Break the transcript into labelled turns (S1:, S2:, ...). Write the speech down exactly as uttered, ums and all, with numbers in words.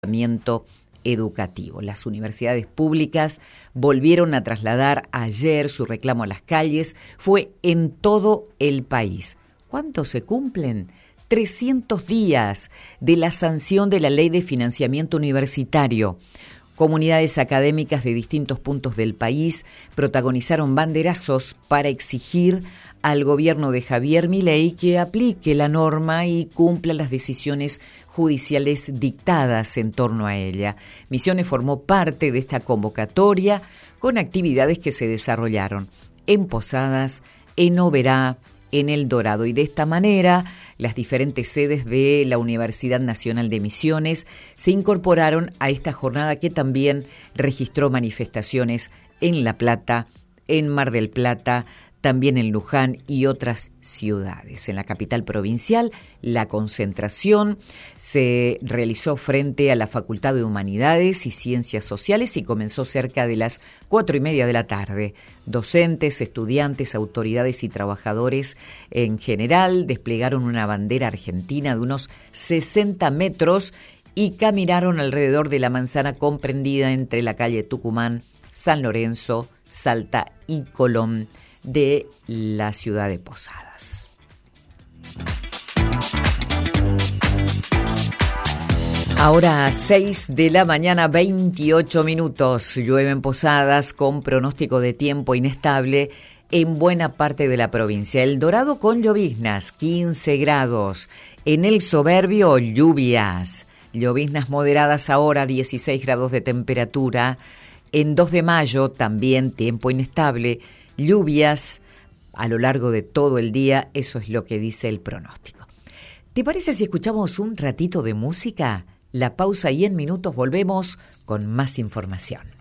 S1: educativo. Las universidades públicas volvieron a trasladar ayer su reclamo a las calles. Fue en todo el país. ¿Cuántos se cumplen? trescientos días de la sanción de la Ley de Financiamiento Universitario. Comunidades académicas de distintos puntos del país protagonizaron banderazos para exigir al gobierno de Javier Milei que aplique la norma y cumpla las decisiones judiciales dictadas en torno a ella. Misiones formó parte de esta convocatoria con actividades que se desarrollaron en Posadas, en Oberá, en El Dorado, y de esta manera las diferentes sedes de la Universidad Nacional de Misiones se incorporaron a esta jornada que también registró manifestaciones en La Plata, en Mar del Plata, también en Luján y otras ciudades. En la capital provincial, la concentración se realizó frente a la Facultad de Humanidades y Ciencias Sociales y comenzó cerca de las cuatro y media de la tarde. Docentes, estudiantes, autoridades y trabajadores en general desplegaron una bandera argentina de unos sesenta metros y caminaron alrededor de la manzana comprendida entre la calle Tucumán, San Lorenzo, Salta y Colón de la ciudad de Posadas. Ahora seis de la mañana, veintiocho minutos. Llueve en Posadas con pronóstico de tiempo inestable en buena parte de la provincia. El Dorado con lloviznas, quince grados. En el Soberbio, lluvias. Lloviznas moderadas ahora, dieciséis grados de temperatura. En dos de mayo, también tiempo inestable. Lluvias a lo largo de todo el día, eso es lo que dice el pronóstico. ¿Te parece si escuchamos un ratito de música? La pausa y en minutos volvemos con más información.